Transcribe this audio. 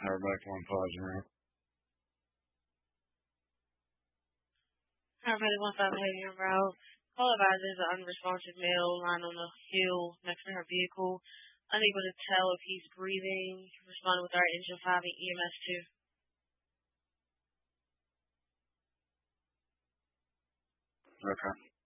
Everybody one five zero. Paramedic 15 heading en route. Call advises an unresponsive male lying on the hill next to her vehicle, unable to tell if he's breathing. Responded with our engine 5 and EMS 2. Okay.